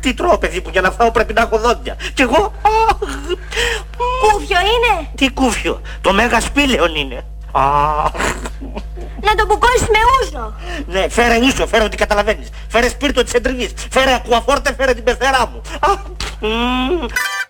Τι τρώω, παιδί που για να φάω πρέπει να έχω δόντια. Κι εγώ... Κούφιο είναι? Τι κούφιο? Το μέγα σπήλαιον είναι. Να το μπουκώσεις με ούζο. Ναι, φέρε ούζο, φέρε ό,τι καταλαβαίνεις. Φέρε σπίρτο της εντριβής. Φέρε ακουαφόρτε, φέρε την πεθερά μου.